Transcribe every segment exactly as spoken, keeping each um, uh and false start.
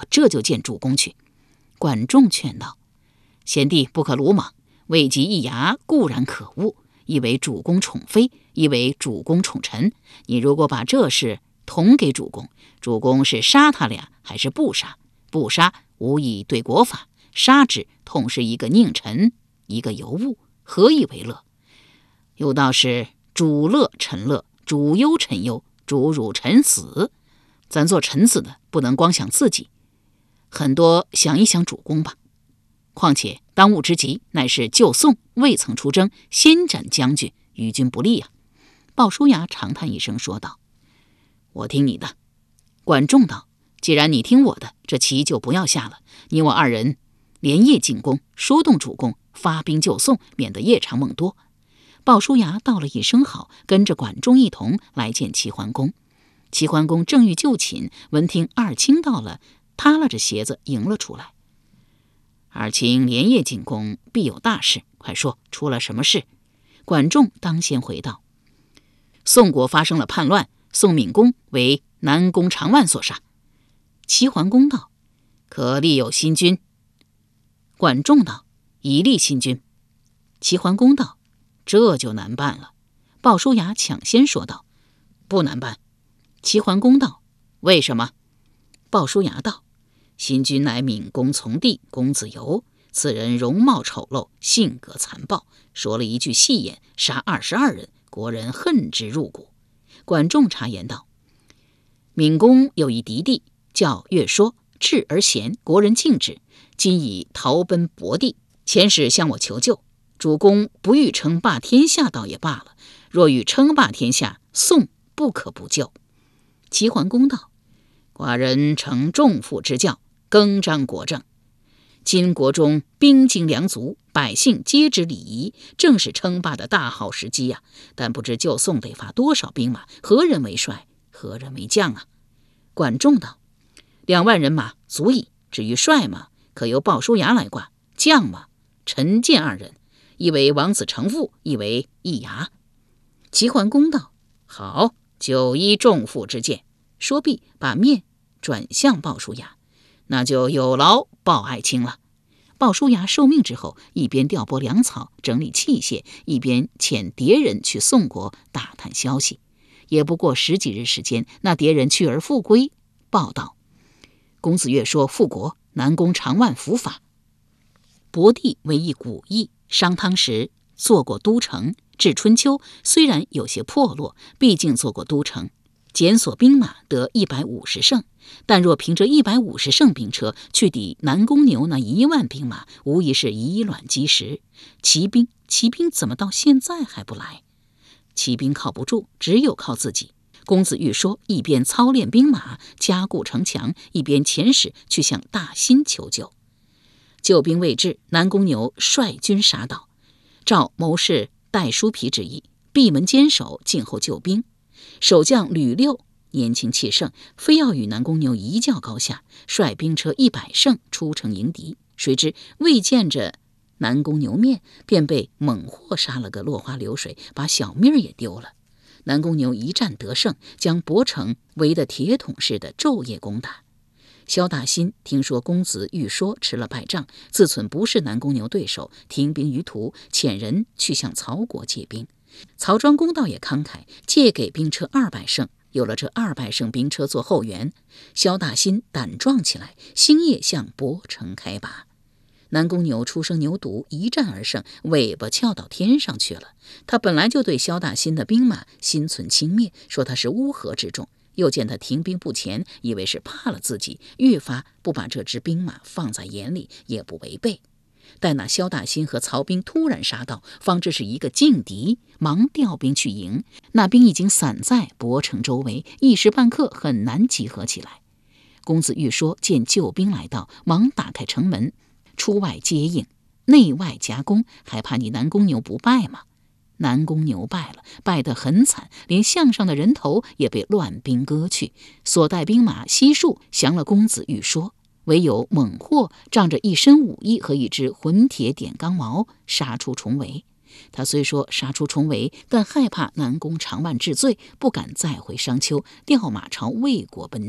这就见主公去。管仲劝道：贤弟不可鲁莽，位极一牙固然可恶，一为主公宠妃，一为主公宠臣。你如果把这事同给主公，主公是杀他俩还是不杀？不杀无以对国法，杀之痛是一个佞臣，一个尤物，何以为乐？有道是主乐臣乐，主忧臣忧，主辱臣死。咱做臣子的不能光想自己，很多想一想主公吧。况且当务之急乃是救宋，未曾出征，先斩将军，于君不利啊。鲍叔牙长叹一声说道：我听你的。管仲道：既然你听我的，这棋就不要下了，你我二人连夜进宫，说动主公发兵救宋，免得夜长梦多。鲍叔牙道了一声好，跟着管仲一同来见齐桓公。齐桓公正欲就寝，闻听二卿到了，踏拉着鞋子迎了出来。二卿连夜进宫，必有大事，快说，出了什么事？管仲当先回道：宋国发生了叛乱，宋闵公为南宫长万所杀。齐桓公道：可立有新君？管仲道：已立新君。齐桓公道：这就难办了。鲍叔牙抢先说道：不难办。齐桓公道：为什么？鲍叔牙道：新君乃闵公从弟公子游，此人容貌丑陋，性格残暴，说了一句戏言，杀二十二人，国人恨之入骨。管仲插言道：闵公有一嫡弟叫乐说，智而贤，国人敬之，今已逃奔博地，遣使向我求救。主公不欲称霸天下倒也罢了，若欲称霸天下，宋不可不救。齐桓公道：寡人承仲父之教，更张国政。今国中兵精粮足，百姓皆知礼仪，正是称霸的大好时机呀、啊！但不知救宋得发多少兵马，何人为帅，何人为将啊？管仲道：两万人马足矣，至于帅马，可由鲍叔牙来挂；将马，陈建二人，一为王子成父，一为易牙。齐桓公道：好，就依仲父之见。说毕，把面转向鲍叔牙：那就有劳鲍爱卿了。鲍叔牙受命之后，一边调拨粮草，整理器械，一边遣谍人去宋国打探消息。也不过十几日时间，那谍人去而复归，报道：公子越说复国，南宫长万伏法。博地为一古邑，商汤时做过都城，至春秋虽然有些破落，毕竟做过都城，检索兵马得一百五十胜，但若凭着一百五十胜兵车去抵南宫牛那一万兵马，无疑是以卵击石。骑兵，骑兵怎么到现在还不来？骑兵靠不住，只有靠自己。公子欲说一边操练兵马，加固城墙，一边遣使去向大辛求救。救兵未至，南宫牛率军杀到，照谋士戴叔皮之意，闭门坚守，静候救兵。守将吕六年轻气盛，非要与南宫牛一较高下，率兵车一百乘出城迎敌。谁知未见着南宫牛面，便被猛货杀了个落花流水，把小命也丢了。南宫牛一战得胜，将博城围得铁桶似的，昼夜攻打。萧大辛听说公子欲说吃了败仗，自忖不是南宫牛对手，停兵于途，遣人去向曹国借兵。曹庄公倒也慷慨，借给兵车二百乘。有了这二百乘兵车做后援，萧大辛胆壮起来，星夜向博城开拔。南宫牛出生牛犊，一战而胜，尾巴翘到天上去了。他本来就对萧大辛的兵马心存轻蔑，说他是乌合之众，又见他停兵不前，以为是怕了自己，愈发不把这支兵马放在眼里，也不违背。待那萧大辛和曹兵突然杀到，方知是一个劲敌，忙调兵去迎。那兵已经散在博城周围，一时半刻很难集合起来。公子欲说见救兵来到，忙打开城门，出外接应，内外夹攻，还怕你南宫牛不败吗？南宫牛败了，败得很惨，连项上的人头也被乱兵割去，所带兵马悉数降了公子欲说。唯有猛货仗着一身武艺和一支混铁点钢矛杀出重围。他虽说杀出重围，但害怕南宫长万治罪，不敢再回商丘，调马朝魏国奔去。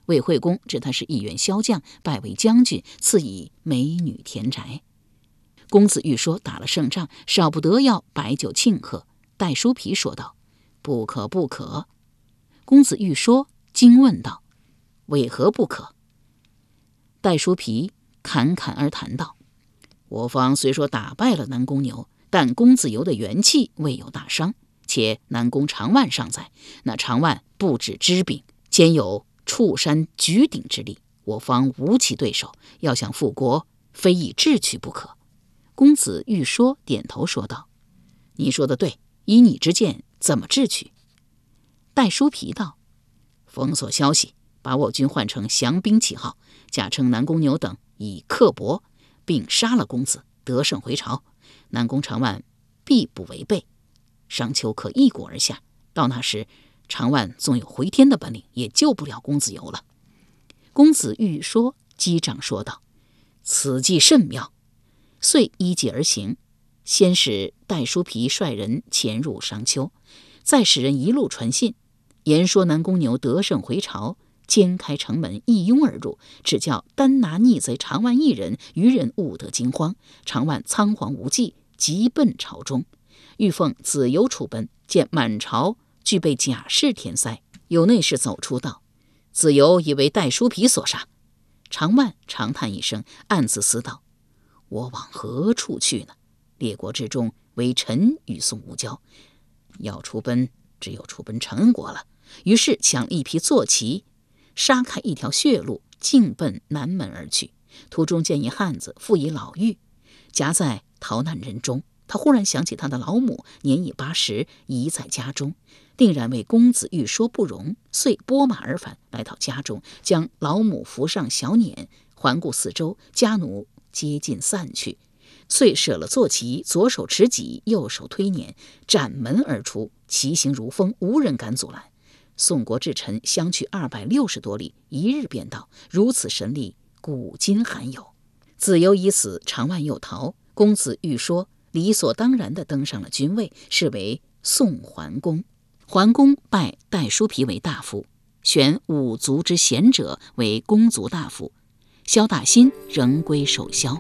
魏惠公知他是一员骁将，拜为将军，赐以美女田宅。公子玉说打了胜仗，少不得要摆酒庆贺。戴叔皮说道：不可不可。公子玉说惊问道：为何不可？戴叔皮侃侃而谈道：我方虽说打败了南宫牛，但公子游的元气未有大伤，且南宫长万尚在，那长万不止知柄，兼有触山举鼎之力，我方无其对手，要想复国，非以智取不可。公子玉说点头说道：你说的对，以你之见，怎么智取？戴叔皮道：封锁消息，把我军换成降兵旗号，假称南宫牛等以刻薄，并杀了公子，得胜回朝，南宫长万必不违背，商丘可一鼓而下，到那时长万纵有回天的本领，也救不了公子游了。公子玉说击掌说道：此计甚妙。遂依计而行，先使戴叔皮率人潜入商丘，再使人一路传信，言说南宫牛得胜回朝，揭开城门，一拥而入，只叫单拿逆贼长万一人，余人勿得惊慌。长万仓皇无忌，急奔朝中。欲奉子游处奔，见满朝俱被甲士填塞，有内侍走出道：子游已为戴叔皮所杀。长万长叹一声，暗自思道：我往何处去呢？列国之中，唯臣与宋无交，要出奔，只有出奔陈国了。于是抢一匹坐骑，杀开一条血路，径奔南门而去。途中见一汉子负以老妪，夹在逃难人中。他忽然想起他的老母年已八十，遗在家中，定然为公子玉说不容，遂拨马而返，来到家中，将老母扶上小辇，环顾四周，家奴皆尽散去，遂舍了坐骑，左手持戟，右手推辇，斩门而出，骑行如风，无人敢阻拦。宋国至陈相去二百六十多里，一日便到，如此神力，古今罕有。子游已死，长万又逃，公子玉说理所当然地登上了君位，是为宋桓公。桓公拜戴叔皮为大夫，选五族之贤者为公族大夫，萧大新仍归守萧。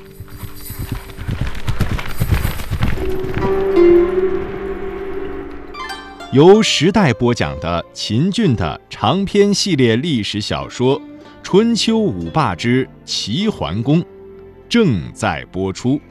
由时代播讲的秦俊的长篇系列历史小说《春秋五霸之齐桓公》正在播出。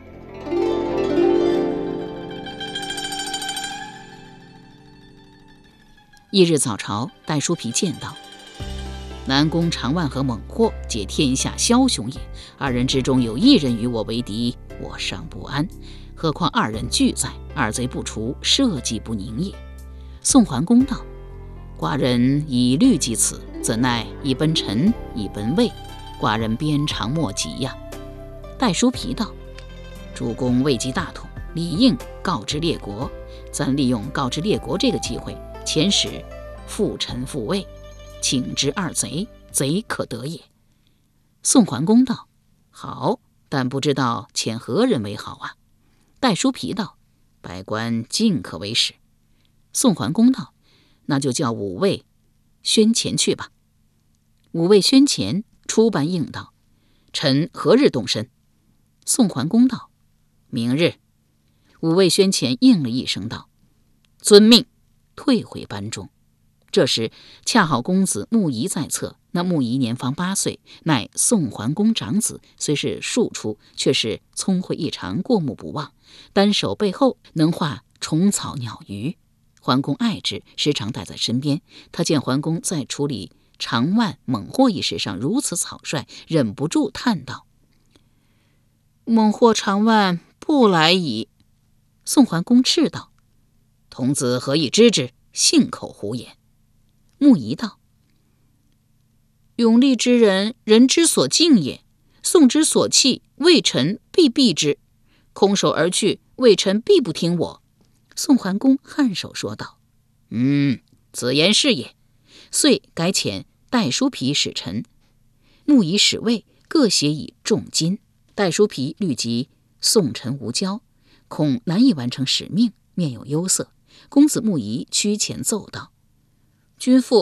一日早朝，戴叔皮见到南宫长万和猛获，皆天下枭雄也，二人之中有一人与我为敌，我尚不安，何况二人俱在，二贼不除，社稷不宁也。宋桓公道：寡人以虑及此，怎奈一奔陈，一奔魏，寡人鞭长莫及呀。戴叔皮道：主公位极大统，理应告知列国，咱利用告知列国这个机会，遣使复陈复魏，请之二贼，贼可得也。宋桓公道：好，但不知道遣何人为好啊？戴叔皮道：百官尽可为使。宋桓公道：那就叫五位宣前去吧。五位宣前出班应道：臣何日动身？宋桓公道：明日。五位宣前应了一声道：遵命，退回班中。这时恰好公子穆仪在侧，那穆仪年方八岁，乃宋桓公长子，虽是庶出，却是聪慧异常，过目不忘，单手背后能画虫草鸟鱼。桓公爱之，时常带在身边。他见桓公在处理长万猛获一事上如此草率，忍不住叹道：猛获长万不来矣。宋桓公斥道：童子何以知之？信口胡言。穆仪道：勇力之人，人之所敬也。宋之所弃，魏臣必避之。空手而去，魏臣必不听我。宋桓公颔首说道：嗯，子言是也。遂改遣戴叔皮使臣，穆仪使魏，各携以重金。戴叔皮虑及宋臣无交，恐难以完成使命，面有忧色。公子穆仪趋前奏道：君父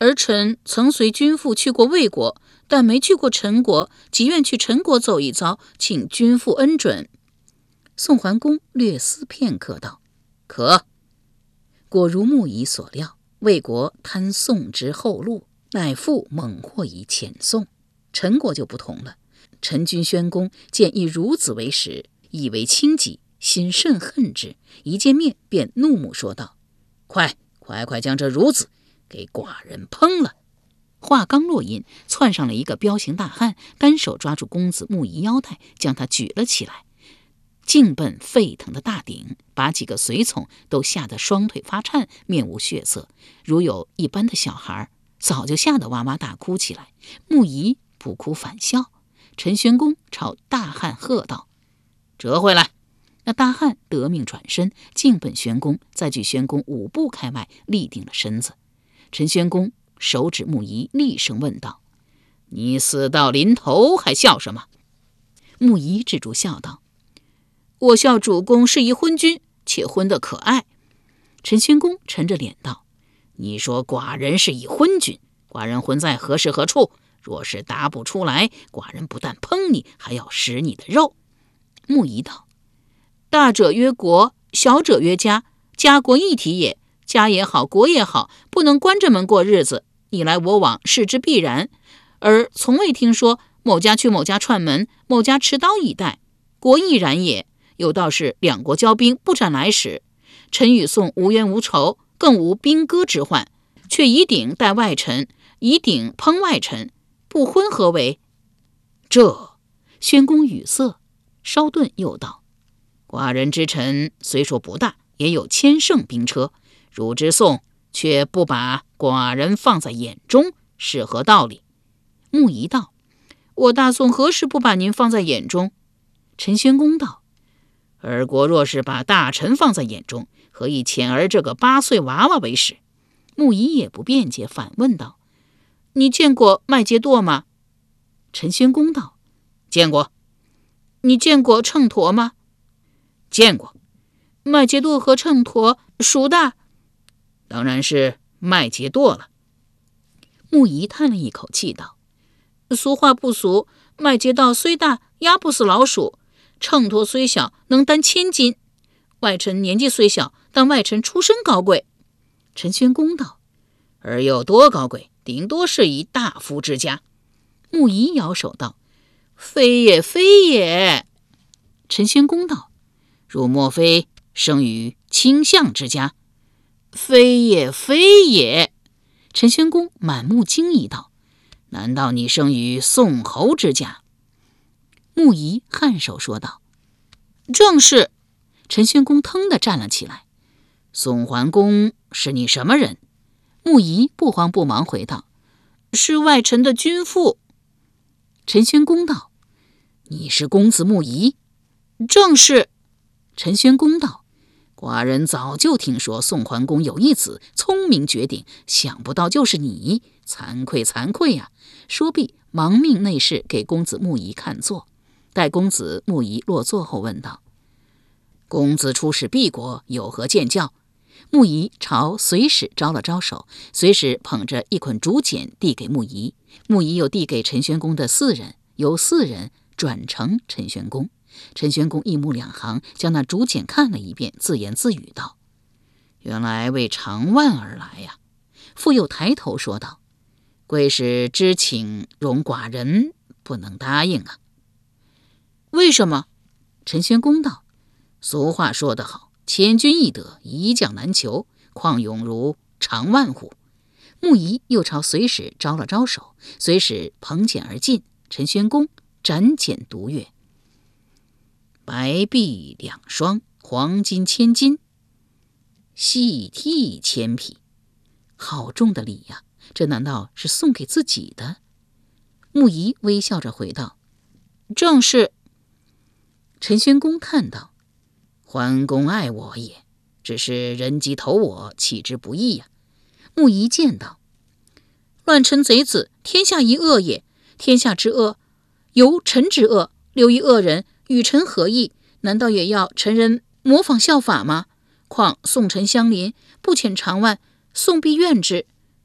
儿臣曾随君父去过魏国，但没去过陈国，急愿去陈国走一遭，请君父恩准。”宋桓公略思片刻道：“可。”果如穆仪所料，魏国贪宋之后路，乃复猛获以遣宋。陈国就不同了，陈君宣公见以孺子为食，以为轻己，心甚恨之，一见面便怒目说道：“快快快将这孺子给寡人烹了！”话刚落音，窜上了一个彪形大汉，单手抓住公子穆仪腰带，将他举了起来，径奔沸腾的大鼎，把几个随从都吓得双腿发颤，面无血色。如有一般的小孩，早就吓得哇哇大哭起来。穆仪不哭反笑。陈宣公朝大汉喝道：“折回来！”那大汉得命转身，径奔宣公，再距宣公五步开外，立定了身子。陈宣公手指穆仪，厉声问道：“你死到临头还笑什么？”穆仪止住笑道：“我笑主公是一昏君，且昏得可爱。”陈宣公沉着脸道：“你说寡人是一昏君，寡人昏在何时何处？若是答不出来，寡人不但烹你，还要食你的肉。”穆仪道：“大者曰国，小者曰家，家国一体也。家也好，国也好，不能关着门过日子，你来我往，是之必然。而从未听说某家去某家串门，某家持刀以待，国亦然也。有道是两国交兵，不斩来使。陈与宋无冤无仇，更无兵戈之患，却以鼎待外臣，以鼎烹外臣，不昏何为？”这宣公语塞，稍顿又道：“寡人之臣虽说不大，也有千乘兵车，汝之宋却不把寡人放在眼中，是何道理？”穆仪道：“我大宋何时不把您放在眼中？”陈宣公道：“尔国若是把大臣放在眼中，何以遣儿这个八岁娃娃为使？”穆仪也不辩解，反问道：“你见过麦秸垛吗？”陈宣公道：“见过。”“你见过秤砣吗？”“见过。”“麦秸垛和秤砣孰大？”“当然是麦秸垛了。”穆仪叹了一口气道：“俗话不俗，麦秸垛虽大，压不死老鼠；秤砣虽小，能担千斤。外臣年纪虽小，但外臣出身高贵。”陈宣公道：“而有多高贵？顶多是一大夫之家。”穆仪摇手道：“非也，非也。”陈宣公道：“汝莫非生于卿相之家？”“非也，非也。”陈宣公满目惊疑道：“难道你生于宋侯之家？”穆仪颔首说道：“正是。”陈宣公腾地站了起来：“宋桓公是你什么人？”穆仪不慌不忙回道：“是外臣的君父。”陈宣公道：“你是公子穆仪？”“正是。”陈宣公道：“寡人早就听说宋桓公有一子，聪明绝顶，想不到就是你，惭愧惭愧呀、啊！”说毕，忙命内侍给公子穆仪看座。待公子穆仪落座后，问道：“公子出使敝国，有何见教？”穆仪朝随使招了招手，随使捧着一捆竹简递给穆仪，穆仪又递给陈宣公的四人，由四人转呈陈宣公。陈宣公一目两行，将那竹简看了一遍，自言自语道：“原来为长万而来呀、啊！”复又抬头说道：“贵使之请，容寡人不能答应啊。”“为什么？”陈宣公道：“俗话说得好，千军易得，一将难求，况勇如长万乎？”穆仪又朝随使招了招手，随使捧简而进。陈宣公展简读阅：“白璧两双，黄金千斤，细替千匹。”好重的礼呀、啊！这难道是送给自己的？穆仪微笑着回道：“正是。”陈宣公叹道：“桓公爱我也，只是人机投我，弃之不易呀、啊。”穆仪见道：“乱臣贼子，天下一恶也。天下之恶，由臣之恶，留一恶人，与臣何异？难道也要臣人模仿效法吗？况宋臣相邻，不遣长万，宋必怨之。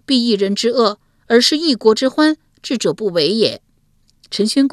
避一人之恶，而是一国之欢，智者不为也。陈宣公